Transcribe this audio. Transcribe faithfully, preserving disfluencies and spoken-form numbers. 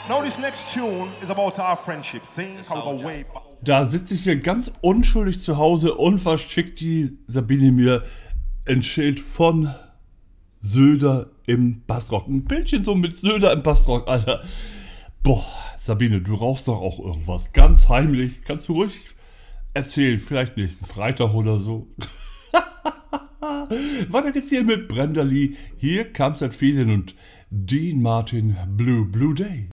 Now this next tune is about our friendship. Sing how we go way back. Da sitze ich hier ganz unschuldig zu Hause und verschickt die Sabine mir ein Schild von Söder im Bassrock. Ein Bildchen so mit Söder im Bassrock, Alter. Boah, Sabine, du rauchst doch auch irgendwas. Ganz heimlich. Kannst du ruhig erzählen. Vielleicht nächsten Freitag oder so. Weiter geht's hier mit Brenda Lee. Hier Comes That Feeling und Dean Martin, Blue Blue Day.